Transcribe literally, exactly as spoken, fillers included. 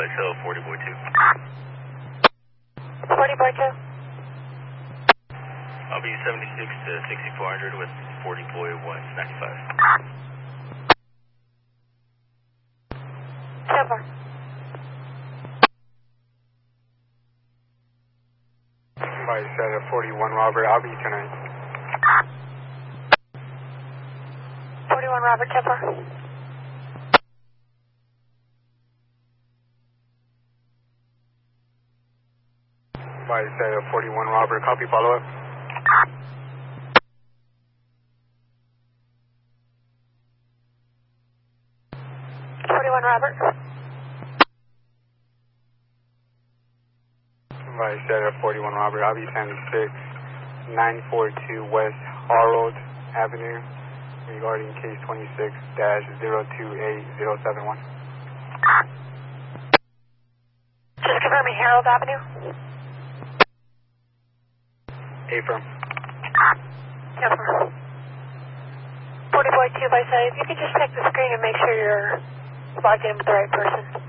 Vital forty boy two. forty boy two. I'll be seventy-six to sixty-four hundred with forty boy one ninety-five. ten four. Somebody said a forty-one Robert, I'll be tonight. forty-one Robert, ten four. Somebody said a forty-one Robert, copy follow up. forty-one Robert. Somebody said a forty-one Robert, I'll be seventy-six nine forty-two West Harold Avenue regarding case twenty-six dash zero two eight zero seven one. Just confirming Harold Avenue. Affirm. ten four. forty boy two by side. If you could just check the screen and make sure you're logged in with the right person.